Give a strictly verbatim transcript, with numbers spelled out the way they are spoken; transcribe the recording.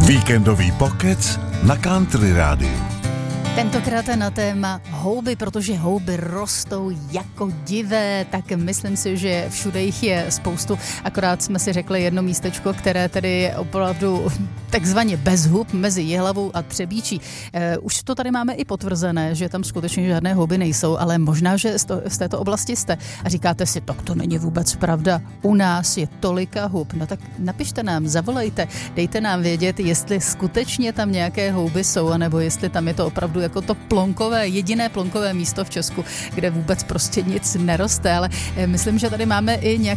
Víkendový pokec na Country Rádiu. Tentokrát na téma houby, protože houby rostou jako divé, tak myslím si, že všude jich je spoustu. Akorát jsme si řekli jedno místečko, které tedy je opravdu takzvaně bez hub mezi Jihlavou a Třebíčí. E, už to tady máme i potvrzené, že tam skutečně žádné houby nejsou, ale možná, že z, to, z této oblasti jste a říkáte si, tak to není vůbec pravda. U nás je tolika hub. No tak napište nám, zavolejte, dejte nám vědět, jestli skutečně tam nějaké houby jsou, anebo jestli tam je to opravdu jako to plonkové, jediné plonkové místo v Česku, kde vůbec prostě nic neroste, ale myslím, že tady máme i nějaké